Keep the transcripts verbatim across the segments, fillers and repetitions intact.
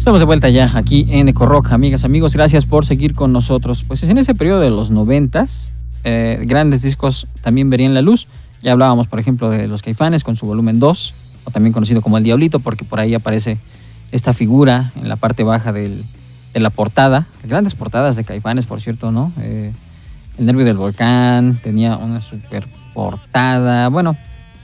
Estamos de vuelta ya aquí en Eco Rock, amigas, amigos, gracias por seguir con nosotros. Pues en ese periodo de los noventas, eh, grandes discos también verían la luz. Ya hablábamos, por ejemplo, de Los Caifanes con su volumen dos, o también conocido como El Diablito, porque por ahí aparece esta figura en la parte baja del, de la portada. Grandes portadas de Caifanes, por cierto, ¿no? Eh, El Nervio del Volcán tenía una super portada. Bueno,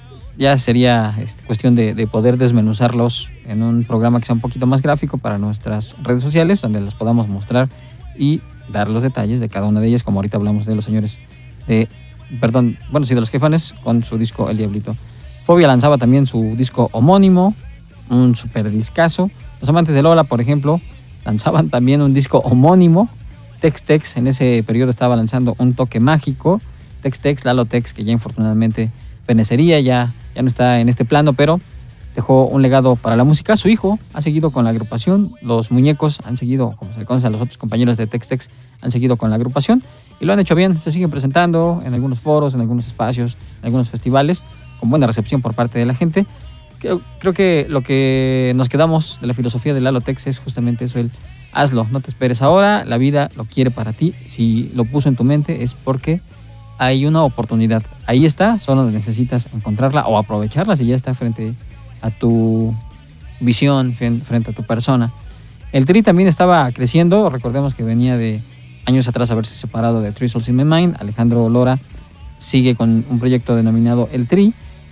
ya sería este, cuestión de, de poder desmenuzarlos en un programa que sea un poquito más gráfico para nuestras redes sociales, donde los podamos mostrar y dar los detalles de cada una de ellas, como ahorita hablamos de los señores de, perdón, bueno, sí, de Los Caifanes con su disco El Diablito. Fobia lanzaba también su disco homónimo, un super discazo. Los Amantes de Lola, por ejemplo, lanzaban también un disco homónimo. Tex Tex en ese periodo estaba lanzando Un Toque Mágico. Tex Tex, Lalo Tex, que ya infortunadamente fenecería, ya, ya no está en este plano, pero dejó un legado para la música. Su hijo ha seguido con la agrupación, los Muñecos han seguido, como se le conoce a los otros compañeros de Tex Tex, han seguido con la agrupación y lo han hecho bien. Se siguen presentando en algunos foros, en algunos espacios, en algunos festivales, con buena recepción por parte de la gente. Creo, creo que lo que nos quedamos de la filosofía de Lalo Tex es justamente eso, el hazlo, no te esperes ahora, la vida lo quiere para ti. Si lo puso en tu mente es porque hay una oportunidad. Ahí está, solo necesitas encontrarla o aprovecharla si ya está frente a tu visión, frente a tu persona. El Tri también estaba creciendo. Recordemos que venía de años atrás haberse separado de Three Souls in My Mind. Alejandro Lora sigue con un proyecto denominado El Tri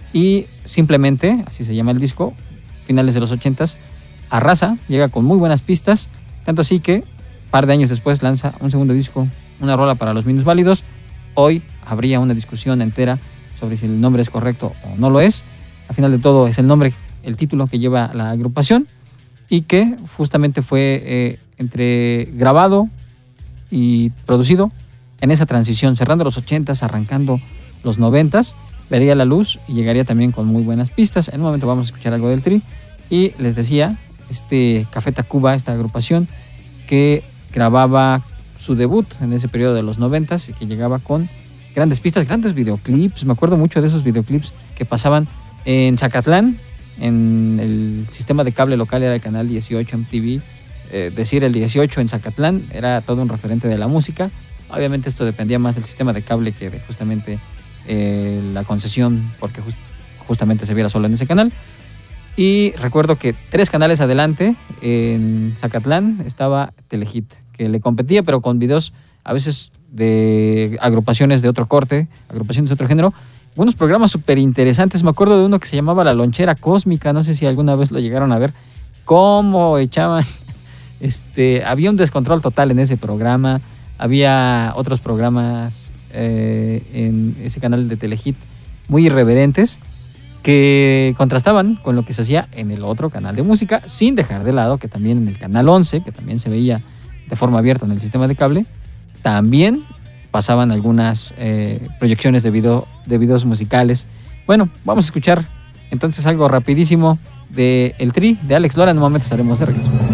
y simplemente, así se llama el disco, finales de los ochentas, arrasa, llega con muy buenas pistas, tanto así que un par de años después lanza un segundo disco, una rola para los minusválidos. Hoy habría una discusión entera sobre si el nombre es correcto o no lo es. Al final de todo es el nombre, el título que lleva la agrupación y que justamente fue eh, entre grabado y producido en esa transición, cerrando los ochentas, arrancando los noventas, vería la luz y llegaría también con muy buenas pistas. En un momento vamos a escuchar algo del Tri y les decía, este Café Tacuba, esta agrupación que grababa su debut en ese periodo de los noventas y que llegaba con grandes pistas, grandes videoclips. Me acuerdo mucho de esos videoclips que pasaban en Zacatlán, en el sistema de cable local era el canal dieciocho M T V. Eh, decir el dieciocho en Zacatlán era todo un referente de la música. Obviamente esto dependía más del sistema de cable que de justamente eh, la concesión, porque just, justamente se viera solo en ese canal. Y recuerdo que tres canales adelante en Zacatlán estaba Telehit, que le competía, pero con videos a veces de agrupaciones de otro corte, agrupaciones de otro género, unos programas súper interesantes. Me acuerdo de uno que se llamaba La Lonchera Cósmica, no sé si alguna vez lo llegaron a ver, cómo echaban, este, había un descontrol total en ese programa, había otros programas eh, en ese canal de Telehit muy irreverentes, que contrastaban con lo que se hacía en el otro canal de música, sin dejar de lado que también en el canal once, que también se veía de forma abierta en el sistema de cable, también pasaban algunas eh, proyecciones de, video, de videos musicales. Bueno, vamos a escuchar entonces algo rapidísimo de El Tri, de Alex Lora. En un momento estaremos de regreso.